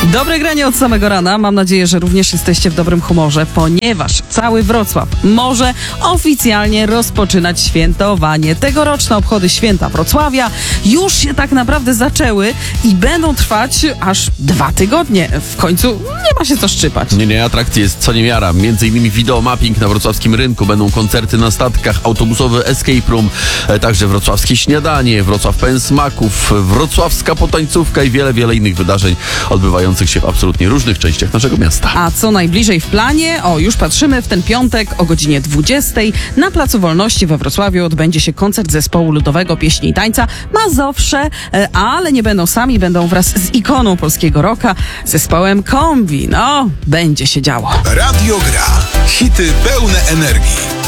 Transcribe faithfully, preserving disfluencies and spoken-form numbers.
Dobre granie od samego rana. Mam nadzieję, że również jesteście w dobrym humorze, ponieważ cały Wrocław może oficjalnie rozpoczynać świętowanie. Tegoroczne obchody święta Wrocławia już się tak naprawdę zaczęły i będą trwać aż dwa tygodnie. W końcu nie ma się co szczypać. Nie, nie, atrakcji jest co niemiara. Między innymi wideomapping na wrocławskim rynku, będą koncerty na statkach, autobusowy escape room, e, także wrocławskie śniadanie, Wrocław pełen smaków, wrocławska potańcówka i wiele, wiele innych wydarzeń odbywających się w absolutnie różnych częściach naszego miasta. A co najbliżej w planie? O, już patrzymy, w ten piątek o godzinie dwudziestej na Placu Wolności we Wrocławiu odbędzie się koncert zespołu ludowego pieśni i tańca Mazowsze, e, ale nie będą sami, będą wraz z ikoną polskiego rocka, zespołem Kombi. No, będzie się działo. Radio Gra. Hity pełne energii.